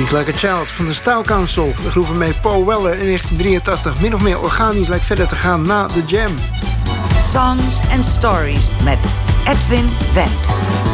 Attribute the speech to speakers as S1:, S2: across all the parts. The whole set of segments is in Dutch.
S1: Speak Like a Child van de Style Council. De groep waarmee Paul Weller in 1983 min of meer organisch lijkt verder te gaan na The Jam.
S2: Songs and Stories met Edwin Wendt.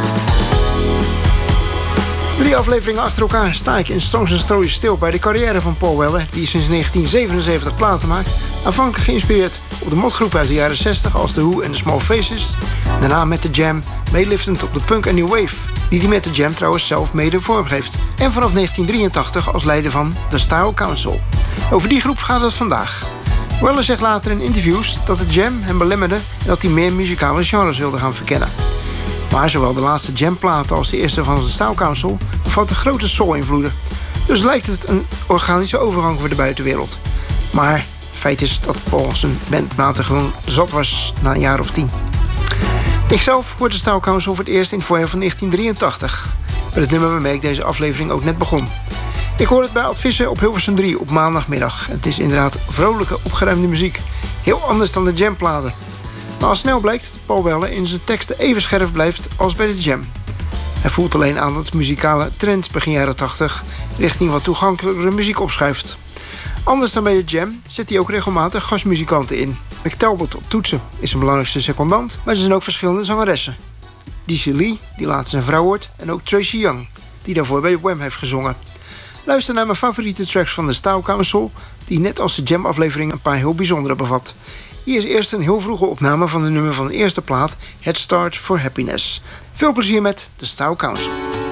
S1: 3 afleveringen achter elkaar sta ik in Songs and Stories stil bij de carrière van Paul Weller, die sinds 1977 platen maakt. Aanvankelijk geïnspireerd op de motgroep uit de jaren 60 als The Who en The Small Faces. Daarna met The Jam, meeliftend op de punk en new wave, die hij met The Jam trouwens zelf mede vormgeeft. En vanaf 1983 als leider van The Style Council. Over die groep gaat het vandaag. Weller zegt later in interviews dat The Jam hem belemmerde en dat hij meer muzikale genres wilde gaan verkennen. Maar zowel de laatste Jam-platen als de eerste van de Style Council bevatten grote soul-invloeden. Dus lijkt het een organische overgang voor de buitenwereld. Maar feit is dat Paul zijn bandmaten gewoon zat was na een jaar of 10. Ikzelf hoorde de Style Council voor het eerst in het voorjaar van 1983. Met het nummer waarmee ik deze aflevering ook net begon. Ik hoor het bij Advissen op Hilversum 3 op maandagmiddag. Het is inderdaad vrolijke, opgeruimde muziek. Heel anders dan de Jam-platen. Maar al snel blijkt dat Paul Weller in zijn teksten even scherp blijft als bij de Jam. Hij voelt alleen aan dat de muzikale trend begin jaren 80 richting wat toegankelijkere muziek opschuift. Anders dan bij de Jam zet hij ook regelmatig gastmuzikanten in. Mick Talbot op toetsen is zijn belangrijkste secondant, maar er zijn ook verschillende zangeressen. Daisy Lee, die later zijn vrouw wordt, en ook Tracy Young, die daarvoor bij Wham heeft gezongen. Luister naar mijn favoriete tracks van de Style Council, die net als de Jam-aflevering een paar heel bijzondere bevat. Hier is eerst een heel vroege opname van de nummer van de eerste plaat, Head Start for Happiness. Veel plezier met The Style Council.